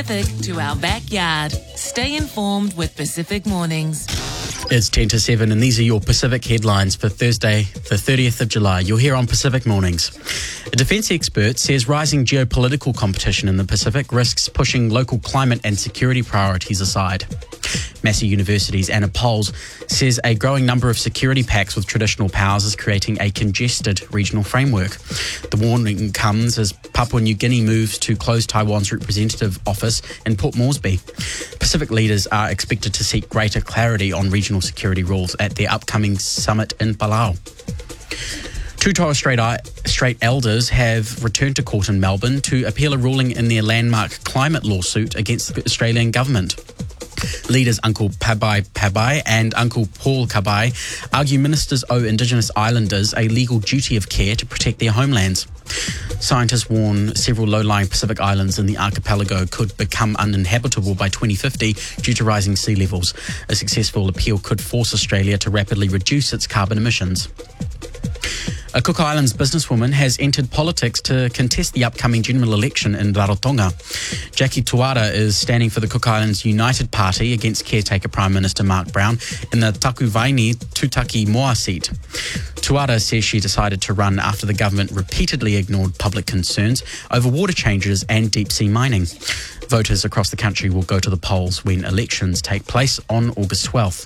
To our backyard. Stay informed with Pacific Mornings. It's 10 to 7 and these are your Pacific headlines for Thursday, the 30th of July. You're here on Pacific Mornings. A defence expert says rising geopolitical competition in the Pacific risks pushing local climate and security priorities aside. Massey University's Anna Poles says a growing number of security pacts with traditional powers is creating a congested regional framework. The warning comes as Papua New Guinea moves to close Taiwan's representative office in Port Moresby. Pacific leaders are expected to seek greater clarity on regional security rules at their upcoming summit in Palau. Two Torres Strait elders have returned to court in Melbourne to appeal a ruling in their landmark climate lawsuit against the Australian government. Leaders Uncle Pabai and Uncle Paul Kabai argue ministers owe Indigenous islanders a legal duty of care to protect their homelands. Scientists warn several low-lying Pacific islands in the archipelago could become uninhabitable by 2050 due to rising sea levels. A successful appeal could force Australia to rapidly reduce its carbon emissions. A Cook Islands businesswoman has entered politics to contest the upcoming general election in Rarotonga. Jackie Tuara is standing for the Cook Islands United Party against caretaker Prime Minister Mark Brown in the Takuvaini Tutaki Moa seat. Tuara says she decided to run after the government repeatedly ignored public concerns over water changes and deep-sea mining. Voters across the country will go to the polls when elections take place on August 12th.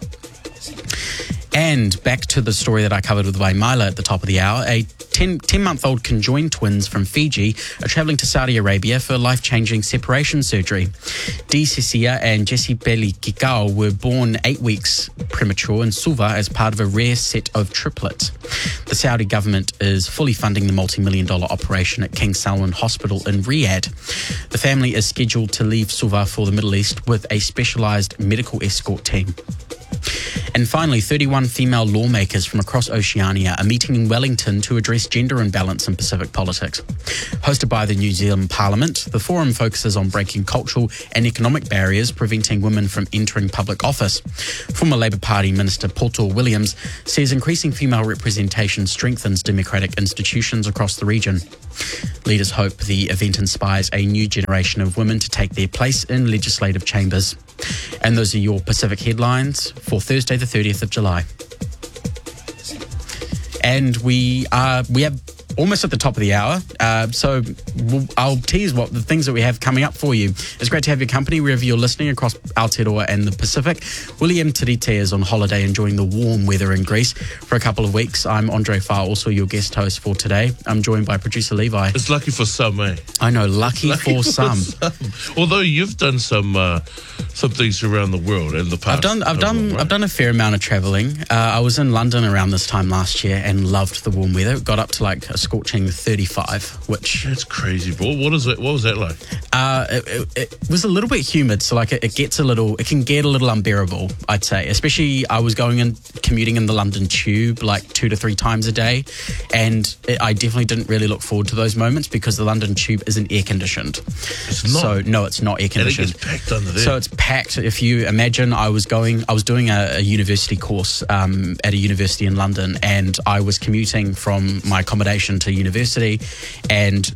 And back to the story that I covered with Waimala at the top of the hour. A 10-month-old conjoined twins from Fiji are travelling to Saudi Arabia for life-changing separation surgery. Dee Cecilia and Jesse Peli Kikau were born 8 weeks premature in Suva as part of a rare set of triplets. The Saudi government is fully funding the multi-million-dollar operation at King Salman Hospital in Riyadh. The family is scheduled to leave Suva for the Middle East with a specialised medical escort team. And finally, 31 female lawmakers from across Oceania are meeting in Wellington to address gender imbalance in Pacific politics. Hosted by the New Zealand Parliament, the forum focuses on breaking cultural and economic barriers preventing women from entering public office. Former Labour Party Minister Poto Williams says increasing female representation strengthens democratic institutions across the region. Leaders hope the event inspires a new generation of women to take their place in legislative chambers. And those are your Pacific headlines for Thursday, the 30th of July. And we have almost at the top of the hour, so I'll tease what the things that we have coming up for you. It's great to have your company wherever you're listening across Aotearoa and the Pacific. William Tirite is on holiday enjoying the warm weather in Greece for a couple of weeks. I'm Andre Farr, also your guest host for today. I'm joined by producer Levi. It's lucky for some, eh? I know, lucky for some. Although you've done some things around the world in the past. I've done a fair amount of travelling. I was in London around this time last year and loved the warm weather. It got up to like a scorching 35, which... That's crazy, bro. What was that like? It was a little bit humid, so like it can get a little unbearable, I'd say. Especially I was commuting in the London Tube like 2 to 3 times a day, and I definitely didn't really look forward to those moments because the London Tube isn't air conditioned. It's not. So no, it's not air conditioned. And it gets packed under there. So it's packed. If you imagine, I was doing a university course at a university in London, and I was commuting from my accommodation to university, and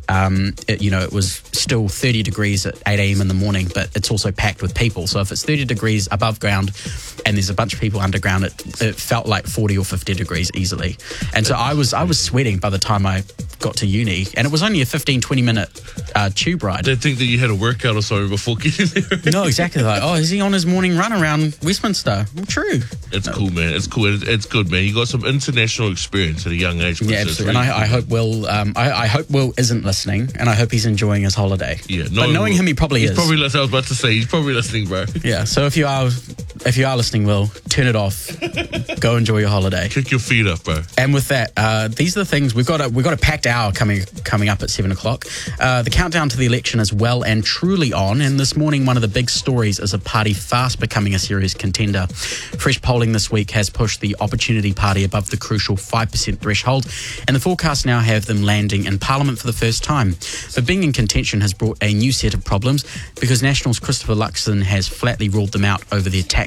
it was still 30 degrees at 8 a.m. in the morning, but it's also packed with people. So if it's 30 degrees above ground and there's a bunch of people underground, it felt like 40 or 50 degrees easily. And so I was sweating by the time I got to uni, and it was only a 15-20 minute tube ride. They think that you had a workout or something before getting there. No, exactly. Like, is he on his morning run around Westminster? Well, true. It's cool, man. It's cool. It's good, man. You got some international experience at a young age. Yeah, absolutely. And I hope I hope Will isn't listening, and I hope he's enjoying his holiday. Yeah, but knowing him, he probably is. I was about to say, he's probably listening, bro. Yeah. So if you are listening, Will, turn it off. Go enjoy your holiday. Kick your feet up, bro. And with that, these are the things we've got a packed hour coming up at 7 o'clock. The countdown to the election is well and truly on, and this morning one of the big stories is a party fast becoming a serious contender. Fresh polling this week has pushed the Opportunity Party above the crucial 5% threshold, and the forecasts now have them landing in Parliament for the first time. But being in contention has brought a new set of problems because National's Christopher Luxon has flatly ruled them out over their tax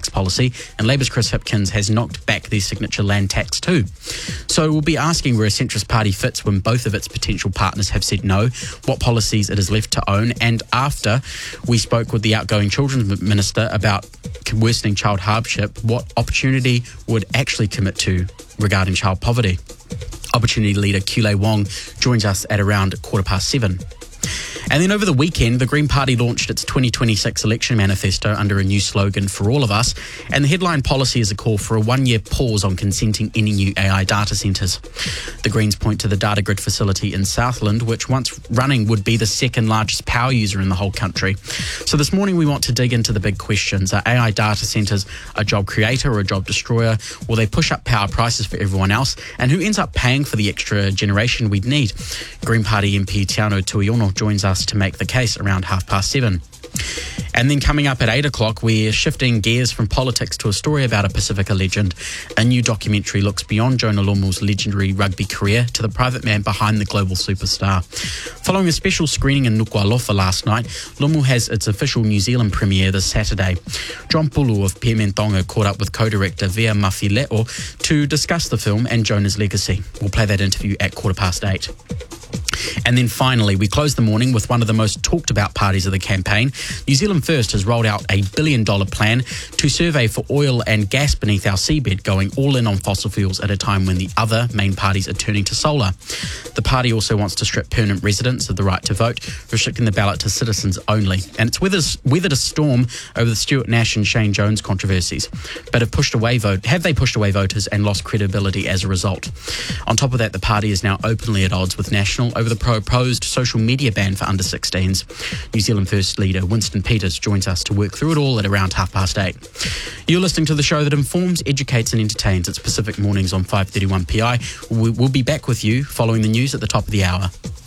tax policy, and Labour's Chris Hipkins has knocked back the signature land tax too. So we'll be asking where a centrist party fits when both of its potential partners have said no, what policies it is left to own, and after we spoke with the outgoing Children's Minister about worsening child hardship, what opportunity would actually commit to regarding child poverty. Opportunity leader Kule Wong joins us at around 7:15. And then over the weekend, the Green Party launched its 2026 election manifesto under a new slogan, For All of Us, and the headline policy is a call for a 1-year pause on consenting any new AI data centres. The Greens point to the data grid facility in Southland, which once running would be the second largest power user in the whole country. So this morning we want to dig into the big questions. Are AI data centres a job creator or a job destroyer? Will they push up power prices for everyone else? And who ends up paying for the extra generation we'd need? Green Party MP Tiano Tuiono joins us to make the case around 7:30. And then coming up at 8 o'clock, we're shifting gears from politics to a story about a Pacifica legend. A new documentary looks beyond Jonah Lomu's legendary rugby career to the private man behind the global superstar. Following a special screening in Nuku'alofa last night, Lomu has its official New Zealand premiere this Saturday. John Pulu of Piementonga caught up with co-director Vea Mafileo to discuss the film and Jonah's legacy. We'll play that interview at 8:15. And then finally, we close the morning with one of the most talked about parties of the campaign. New Zealand First has rolled out a $1 billion plan to survey for oil and gas beneath our seabed, going all in on fossil fuels at a time when the other main parties are turning to solar. The party also wants to strip permanent residents of the right to vote, restricting the ballot to citizens only. And it's weathered a storm over the Stuart Nash and Shane Jones controversies, but have they pushed away voters and lost credibility as a result? On top of that, the party is now openly at odds with National over the proposed social media ban for under 16s. New Zealand First leader Winston Peters joins us to work through it all at around 8:30. You're listening to the show that informs, educates and entertains. It's Pacific Mornings on 531 PI. We'll be back with you following the news at the top of the hour.